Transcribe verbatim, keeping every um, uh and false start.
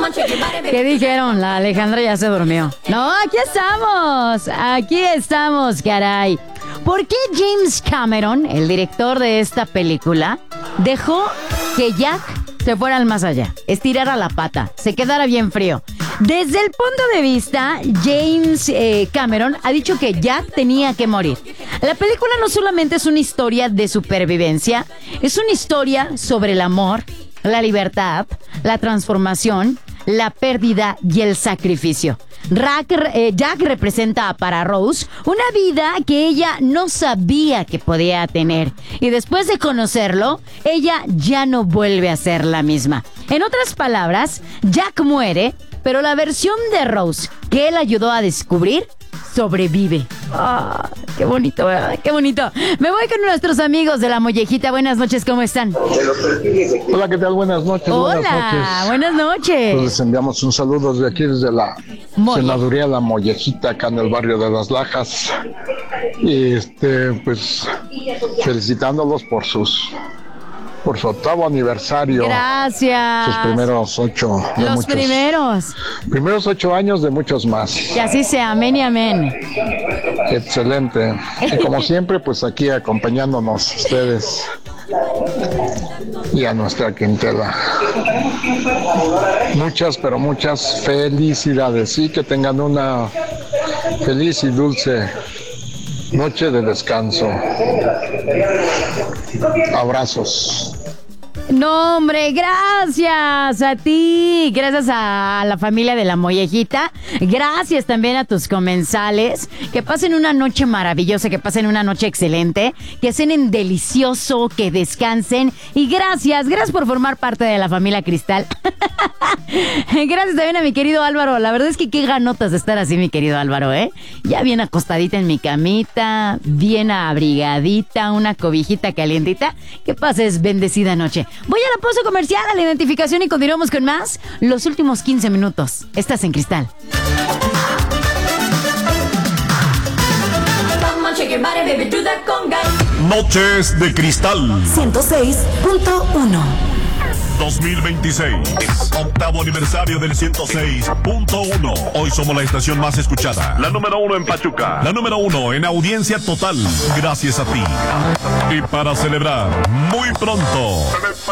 ¿Qué dijeron? La Alejandra ya se durmió. No, aquí estamos. Aquí estamos, caray. ¿Por qué James Cameron, el director de esta película, dejó que Jack se fuera al más allá, estirara la pata, se quedara bien frío? Desde el punto de vista, James eh, Cameron ha dicho que Jack tenía que morir. La película no solamente es una historia de supervivencia, es una historia sobre el amor, la libertad, la transformación, la pérdida y el sacrificio. Jack, eh, Jack representa para Rose una vida que ella no sabía que podía tener. Y después de conocerlo, ella ya no vuelve a ser la misma. En otras palabras, Jack muere, pero la versión de Rose que él ayudó a descubrir sobrevive. ¡Ah! ¡Qué bonito! ¿Verdad? ¡Qué bonito! Me voy con nuestros amigos de La Mollejita. Buenas noches, ¿cómo están? Hola, ¿qué tal? Buenas noches. Hola, buenas noches. Buenas noches. Pues les enviamos un saludo desde aquí, desde la Molle. Senaduría La Mollejita, acá en el barrio de Las Lajas. Y este, pues, felicitándolos por sus... por su octavo aniversario. Gracias. Sus primeros ocho. De Los muchos, primeros. Primeros ocho años de muchos más. Que así sea, amén y amén. Excelente. Y como siempre, pues aquí acompañándonos ustedes y a nuestra clientela. Muchas, pero muchas felicidades. Y que tengan una feliz y dulce noche de descanso. Abrazos. No, hombre, gracias a ti, gracias a la familia de La Mollejita, gracias también a tus comensales, que pasen una noche maravillosa, que pasen una noche excelente, que cenen delicioso, que descansen, y gracias, gracias por formar parte de la familia Cristal. Gracias también a mi querido Álvaro, la verdad es que qué ganotas de estar así, mi querido Álvaro, ¿eh? Ya bien acostadita en mi camita, bien abrigadita, una cobijita calientita, que pases bendecida noche. Voy a la pausa comercial, a la identificación y continuamos con más los últimos quince minutos. Estás en Cristal. Noches de Cristal ciento seis punto uno. dos mil veintiséis, octavo aniversario del ciento seis punto uno. Hoy somos la estación más escuchada, la número uno en Pachuca, la número uno en audiencia total, gracias a ti. Y para celebrar, muy pronto,